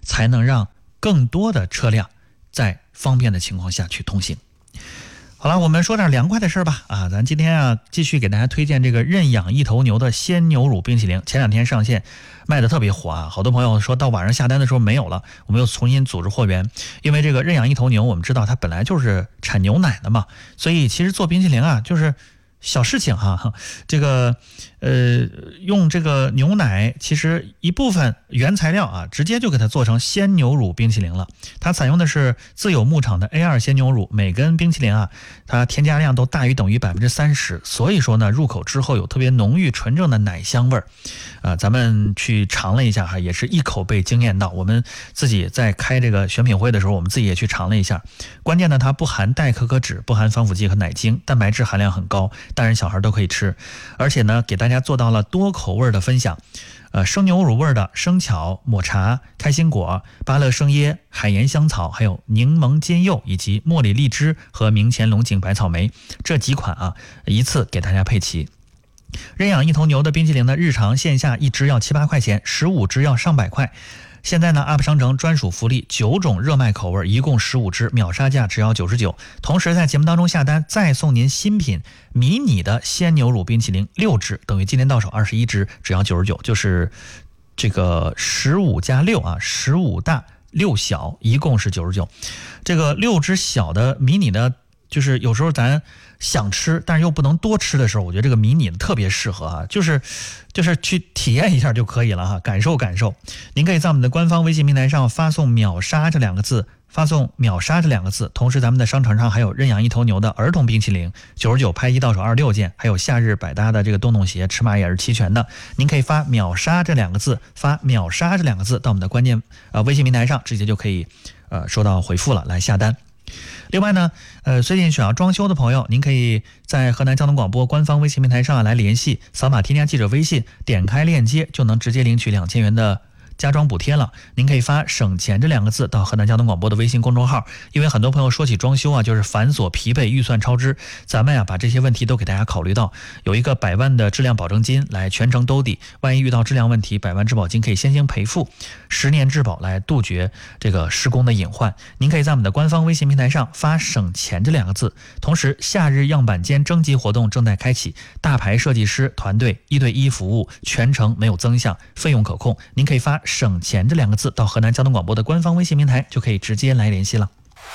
才能让更多的车辆在方便的情况下去通行。好了，我们说点凉快的事吧。咱今天继续给大家推荐这个认养一头牛的鲜牛乳冰淇淋。前2天上线，卖的特别火好多朋友说到晚上下单的时候没有了，我们又重新组织货源。因为这个认养一头牛，我们知道它本来就是产牛奶的嘛，所以其实做冰淇淋就是小事情这个用这个牛奶，其实一部分原材料直接就给它做成鲜牛乳冰淇淋了。它采用的是自有牧场的 A2 鲜牛乳，每根冰淇淋它添加量都大于等于 30%， 所以说呢，入口之后有特别浓郁纯正的奶香味儿。咱们去尝了一下也是一口被惊艳到。我们自己在开这个选品会的时候，我们自己也去尝了一下。关键呢，它不含代可可脂，不含防腐剂和奶精，蛋白质含量很高，大人小孩都可以吃。而且呢，给大家做到了多口味的分享，生牛乳味的生巧、抹茶、开心果、芭乐生椰、海盐香草，还有柠檬煎柚，以及茉莉荔枝和明前龙井白草莓这几款一次给大家配齐。认养一头牛的冰淇淋呢，日常线下1支要7、8块钱，15支要上百块。现在呢 ，App 商城专属福利，9种热卖口味，一共15支，秒杀价只要99。同时在节目当中下单，再送您新品迷你的鲜牛乳冰淇淋6支，等于今天到手21支，只要99，就是这个15加615大6小，一共是99。这个6支小的迷你的，就是有时候咱想吃但是又不能多吃的时候，我觉得这个迷你的特别适合就是去体验一下就可以了感受。您可以在我们的官方微信平台上发送秒杀这2个字，同时咱们的商城上还有认养一头牛的儿童冰淇淋99，拍1到手26件，还有夏日百搭的这个洞洞鞋，尺码也是齐全的。您可以发秒杀这2个字，到我们的关键微信平台上，直接就可以收到回复了，来下单。另外呢，最近想要装修的朋友，您可以在河南交通广播官方微信平台上来联系，扫码添加记者微信，点开链接就能直接领取2000元的加装补贴了。您可以发省钱这2个字到河南交通广播的微信公众号。因为很多朋友说起装修就是繁琐疲惫，预算超支，咱们把这些问题都给大家考虑到，有一个100万的质量保证金来全程兜底，万一遇到质量问题，100万质保金可以先行赔付，10年质保来杜绝这个施工的隐患。您可以在我们的官方微信平台上发省钱这2个字。同时夏日样板间征集活动正在开启，大牌设计师团队1对1服务，全程没有增项，费用可控。您可以发省钱这2个字到河南交通广播的官方微信平台，就可以直接来联系了。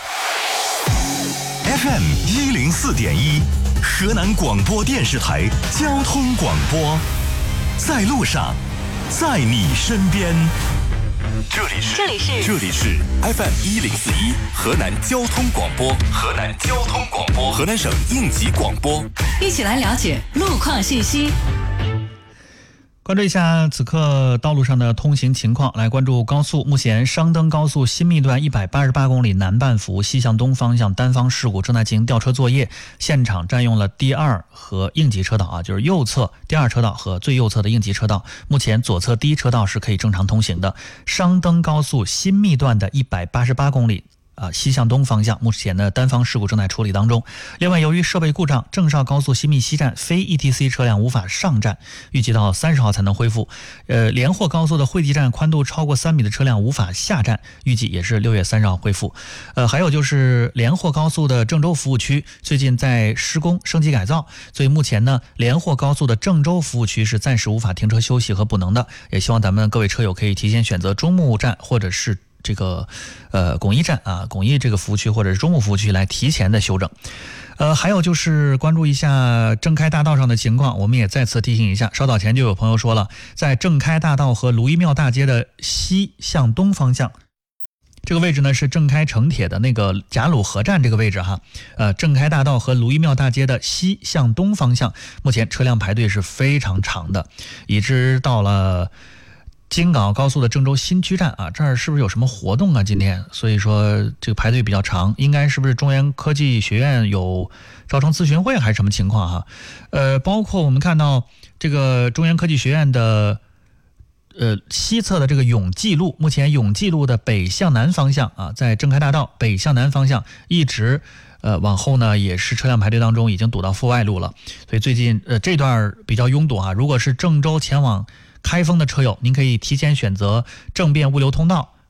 FM 104.1，河南广播电视台交通广播，在路上，在你身边。这里是 FM 104.1，河南交通广播，河南省应急广播， 一起来了解路况信息。 关注一下此刻道路上的通行情况，来关注高速。目前商登高速新密段188公里南半幅西向东方向单方事故正在进行吊车作业，现场占用了第2和应急车道就是右侧第2车道和最右侧的应急车道。目前左侧第1车道是可以正常通行的。商登高速新密段的188公里西向东方向，目前的单方事故正在处理当中。另外，由于设备故障，郑绍高速新密西站非 ETC 车辆无法上站，预计到30号才能恢复。连霍高速的惠济站宽度超过3米的车辆无法下站，预计也是6月30号恢复。还有就是连霍高速的郑州服务区最近在施工升级改造，所以目前呢，连霍高速的郑州服务区是暂时无法停车休息和补能的。也希望咱们各位车友可以提前选择中木站或者是这个巩义站巩义这个服务区或者是中木服务区来提前的修整。还有就是关注一下正开大道上的情况，我们也再次提醒一下，稍早前就有朋友说了，在正开大道和卢一庙大街的西向东方向，这个位置呢是正开城铁的那个贾鲁河站这个位置正开大道和卢一庙大街的西向东方向，目前车辆排队是非常长的，一直到了京港高速的郑州新区站这儿是不是有什么活动今天？所以说这个排队比较长，应该是不是中原科技学院有招生咨询会还是什么情况包括我们看到这个中原科技学院的西侧的这个永济路，目前永济路的北向南方向在正开大道北向南方向一直往后呢也是车辆排队当中已经堵到阜外路了，所以最近这段比较拥堵如果是郑州前往开封的车友，您可以提前选择正便物流通道